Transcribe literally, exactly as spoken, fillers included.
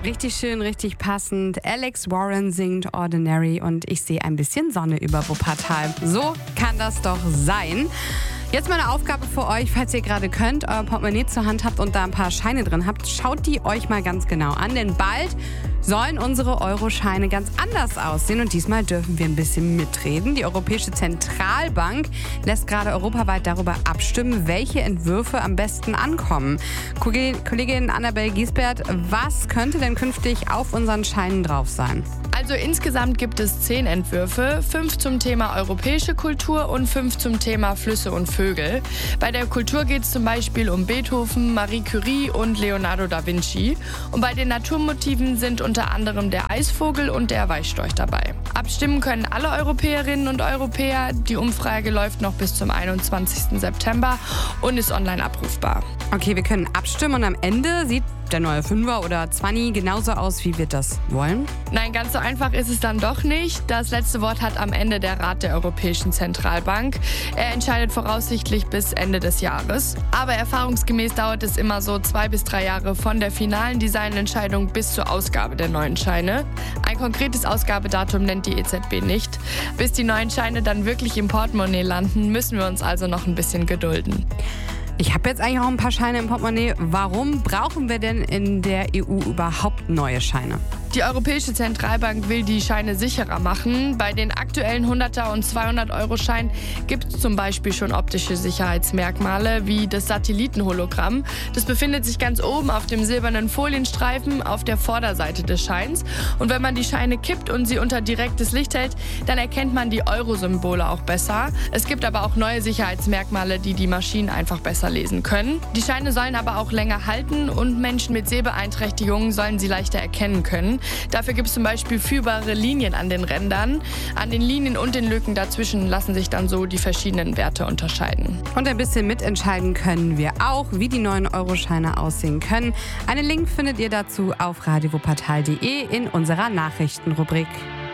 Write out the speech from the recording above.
Richtig schön, richtig passend. Alex Warren singt Ordinary und ich sehe ein bisschen Sonne über Wuppertal. So kann das doch sein. Jetzt mal eine Aufgabe für euch, falls ihr gerade könnt, euer Portemonnaie zur Hand habt und da ein paar Scheine drin habt, schaut die euch mal ganz genau an, denn bald sollen unsere Euroscheine ganz anders aussehen und diesmal dürfen wir ein bisschen mitreden. Die Europäische Zentralbank lässt gerade europaweit darüber abstimmen, welche Entwürfe am besten ankommen. Kollegin Annabel Giesbert, was könnte denn künftig auf unseren Scheinen drauf sein? Also insgesamt gibt es zehn Entwürfe, fünf zum Thema europäische Kultur und fünf zum Thema Flüsse und Vögel. Bei der Kultur geht es zum Beispiel um Beethoven, Marie Curie und Leonardo da Vinci. Und bei den Naturmotiven sind unter anderem der Eisvogel und der Weißstorch dabei. Abstimmen können alle Europäerinnen und Europäer. Die Umfrage läuft noch bis zum einundzwanzigsten September und ist online abrufbar. Okay, wir können abstimmen und am Ende sieht der neue Fünfer oder Zwanni genauso aus, wie wir das wollen? Nein, ganz so einfach ist es dann doch nicht. Das letzte Wort hat am Ende der Rat der Europäischen Zentralbank. Er entscheidet voraussichtlich bis Ende des Jahres. Aber erfahrungsgemäß dauert es immer so zwei bis drei Jahre von der finalen Designentscheidung bis zur Ausgabe der neuen Scheine. Ein konkretes Ausgabedatum nennt die E Z B nicht. Bis die neuen Scheine dann wirklich im Portemonnaie landen, müssen wir uns also noch ein bisschen gedulden. Ich habe jetzt eigentlich auch ein paar Scheine im Portemonnaie. Warum brauchen wir denn in der E U überhaupt neue Scheine? Die Europäische Zentralbank will die Scheine sicherer machen. Bei den aktuellen hunderter und zweihundert-Euro-Scheinen gibt es zum Beispiel schon optische Sicherheitsmerkmale wie das Satellitenhologramm. Das befindet sich ganz oben auf dem silbernen Folienstreifen auf der Vorderseite des Scheins. Und wenn man die Scheine kippt und sie unter direktes Licht hält, dann erkennt man die Euro-Symbole auch besser. Es gibt aber auch neue Sicherheitsmerkmale, die die Maschinen einfach besser lesen können. Die Scheine sollen aber auch länger halten und Menschen mit Sehbeeinträchtigungen sollen sie leichter erkennen können. Dafür gibt es zum Beispiel führbare Linien an den Rändern. An den Linien und den Lücken dazwischen lassen sich dann so die verschiedenen Werte unterscheiden. Und ein bisschen mitentscheiden können wir auch, wie die neuen Euroscheine aussehen können. Einen Link findet ihr dazu auf radio wuppertal punkt de in unserer Nachrichtenrubrik.